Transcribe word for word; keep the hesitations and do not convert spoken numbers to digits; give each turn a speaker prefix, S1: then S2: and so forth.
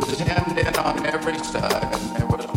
S1: was hemmed in on every side, and there was